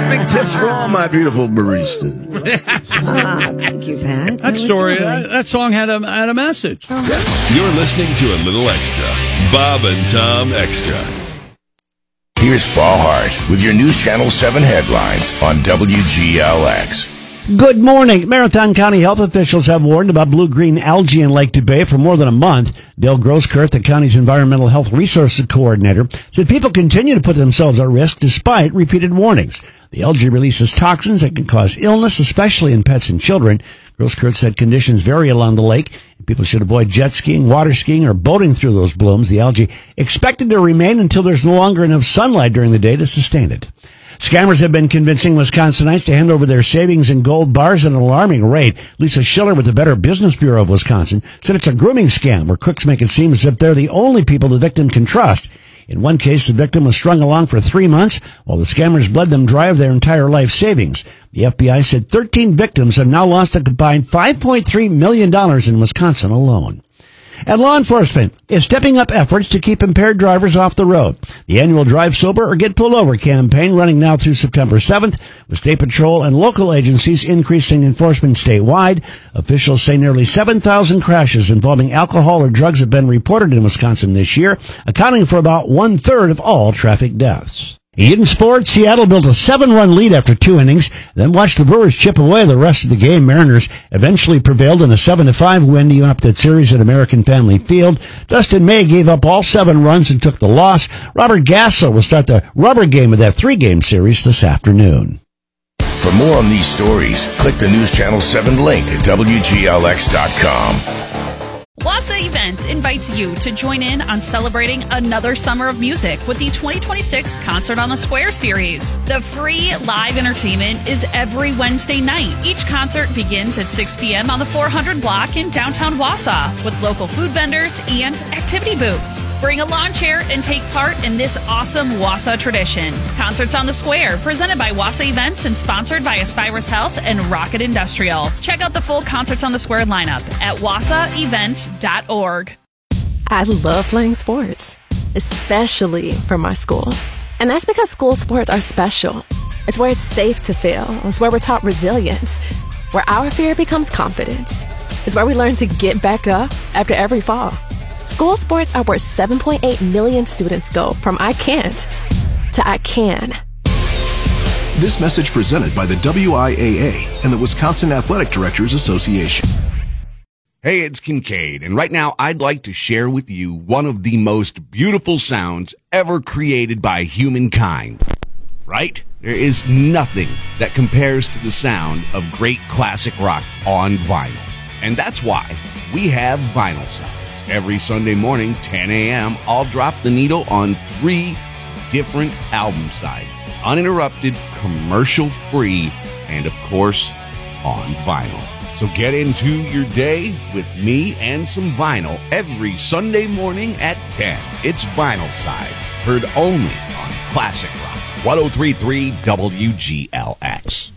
big tips for all my beautiful baristas. Thank you, Pat. That song had a message. You're listening to a little extra. Bob and Tom Extra. Here's Paul Hart with your News Channel 7 headlines on WGLX. Good morning. Marathon County health officials have warned about blue-green algae in Lake Dubay for more than a month. Dale Grosskirth, the county's environmental health resources coordinator, said people continue to put themselves at risk despite repeated warnings. The algae releases toxins that can cause illness, especially in pets and children. Grosskirth said conditions vary along the lake. People should avoid jet skiing, water skiing, or boating through those blooms. The algae expected to remain until there's no longer enough sunlight during the day to sustain it. Scammers have been convincing Wisconsinites to hand over their savings in gold bars at an alarming rate. Lisa Schiller with the Better Business Bureau of Wisconsin said it's a grooming scam where crooks make it seem as if they're the only people the victim can trust. In one case, the victim was strung along for 3 months while the scammers bled them dry of their entire life savings. The FBI said 13 victims have now lost a combined $5.3 million in Wisconsin alone. And law enforcement is stepping up efforts to keep impaired drivers off the road. The annual Drive Sober or Get Pulled Over campaign running now through September 7th, with State Patrol and local agencies increasing enforcement statewide. Officials say nearly 7,000 crashes involving alcohol or drugs have been reported in Wisconsin this year, accounting for about 1/3 of all traffic deaths. In sports, Seattle built a 7-run lead after 2 innings, then watched the Brewers chip away the rest of the game. Mariners eventually prevailed in a 7-5 win to up that series at American Family Field. Dustin May gave up all 7 runs and took the loss. Robert Gasso will start the rubber game of that 3-game series this afternoon. For more on these stories, click the News Channel 7 link at WGLX.com. Wassa Events invites you to join in on celebrating another summer of music with the 2026 Concert on the Square series. The free live entertainment is every Wednesday night. Each concert begins at 6 p.m. on the 400 block in downtown Wassa with local food vendors and activity booths. Bring a lawn chair and take part in this awesome Wassa tradition. Concerts on the Square, presented by Wassa Events and sponsored by Aspirus Health and Rocket Industrial. Check out the full Concerts on the Square lineup at wassaevents.org. I love playing sports, especially for my school. And that's because school sports are special. It's where it's safe to fail. It's where we're taught resilience, where our fear becomes confidence. It's where we learn to get back up after every fall. School sports are where 7.8 million students go from I can't to I can. This message presented by the WIAA and the Wisconsin Athletic Directors Association. Hey, it's Kincaid, and right now I'd like to share with you one of the most beautiful sounds ever created by humankind. Right? There is nothing that compares to the sound of great classic rock on vinyl. And that's why we have Vinyl Sides. Every Sunday morning, 10 a.m., I'll drop the needle on 3 different album sides. Uninterrupted, commercial-free, and, of course, on vinyl. So get into your day with me and some vinyl every Sunday morning at 10. It's Vinyl Sides, heard only on Classic Rock 103.3 WGLX.